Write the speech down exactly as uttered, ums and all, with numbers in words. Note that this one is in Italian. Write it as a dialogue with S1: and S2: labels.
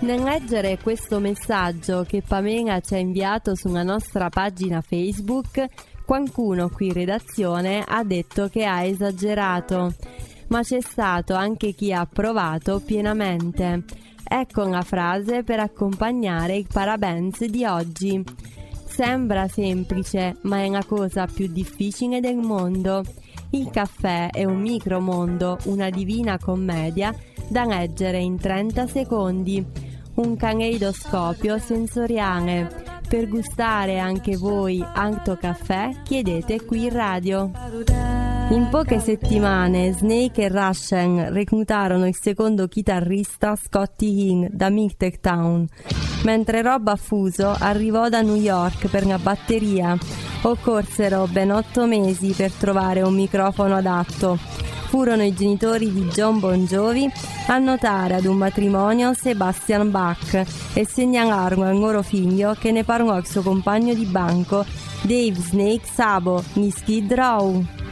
S1: Nel leggere questo messaggio che Pamela ci ha inviato sulla nostra pagina Facebook, qualcuno qui in redazione ha detto che ha esagerato, ma c'è stato anche chi ha approvato pienamente. Ecco la frase per accompagnare il parabens di oggi. Sembra semplice, ma è la cosa più difficile del mondo. Il caffè è un micromondo, una divina commedia da leggere in trenta secondi. Un caleidoscopio sensoriale. Per gustare anche voi Alto Caffè, chiedete qui in radio. In poche settimane Snake e Russian reclutarono il secondo chitarrista Scotty Hinn da Milk Town, mentre Rob Affuso arrivò da New York per la batteria. Occorsero ben otto mesi per trovare un microfono adatto. Furono i genitori di John Bon Jovi a notare ad un matrimonio Sebastian Bach e segnalarono al loro figlio che ne parlò il suo compagno di banco Dave Snake Sabo, in Skid Row.